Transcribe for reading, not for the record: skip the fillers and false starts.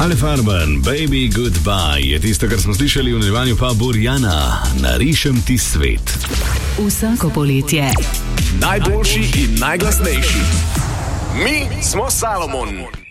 Ali Farben, Baby Goodbye je tisto, kar smo slišali v nadaljevanju, pa Burjana, Narišem ti svet. Vsako poletje. Najboljši in najglasnejši. Mi smo Salomon.